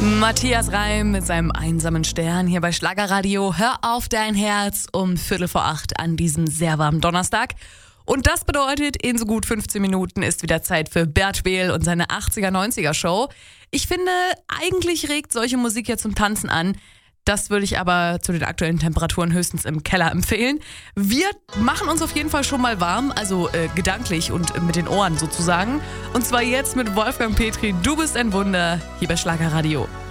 Matthias Reim mit seinem einsamen Stern hier bei Schlagerradio. Hör auf dein Herz um 7:45 an diesem sehr warmen Donnerstag. Und das bedeutet, in so gut 15 Minuten ist wieder Zeit für Bert Behl und seine 80er-90er-Show. Ich finde, eigentlich regt solche Musik ja zum Tanzen an. Das würde ich aber zu den aktuellen Temperaturen höchstens im Keller empfehlen. Wir machen uns auf jeden Fall schon mal warm, also gedanklich und mit den Ohren sozusagen. Und zwar jetzt mit Wolfgang Petri, Du bist ein Wunder, hier bei Schlagerradio.